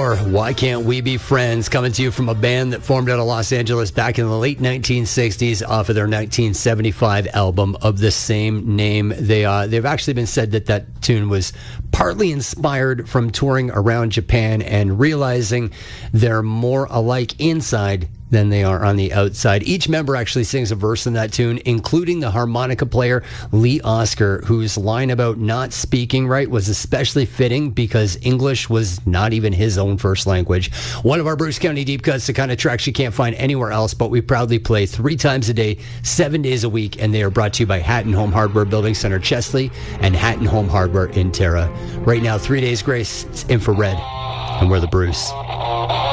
War, Why Can't We Be Friends, coming to you from a band that formed out of Los Angeles back in the late 1960s off of their 1975 album of the same name. They've actually been said that tune was partly inspired from touring around Japan and realizing they're more alike inside than they are on the outside. Each member actually sings a verse in that tune, including the harmonica player Lee Oskar, whose line about not speaking right was especially fitting because English was not even his own first language. One of our Bruce County deep cuts, the kind of tracks you can't find anywhere else, but we proudly play 3 times a day, 7 days a week, and they are brought to you by Hatton Home Hardware Building Center Chesley and Hatton Home Hardware in Terra. Right now, 3 Days Grace, it's Infrared, and we're the Bruce.